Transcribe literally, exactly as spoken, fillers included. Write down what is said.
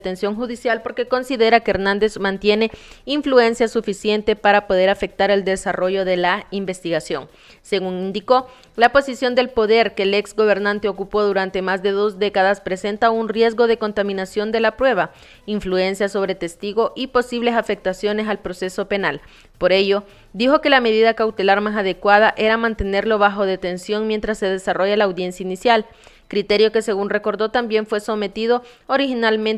detención judicial porque considera que Hernández mantiene influencia suficiente para poder afectar el desarrollo de la investigación. Según indicó, la posición del poder que el ex gobernante ocupó durante más de dos décadas presenta un riesgo de contaminación de la prueba, influencia sobre testigo y posibles afectaciones al proceso penal. Por ello, dijo que la medida cautelar más adecuada era mantenerlo bajo detención mientras se desarrolla la audiencia inicial, criterio que, según recordó, también fue sometido originalmente